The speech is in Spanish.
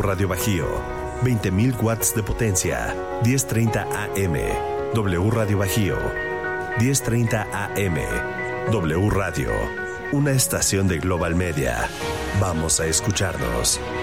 Radio Bajío, 20.000 watts de potencia, 10:30 AM. W Radio Bajío, 10:30 AM. W Radio, una estación de Global Media. Vamos a escucharnos.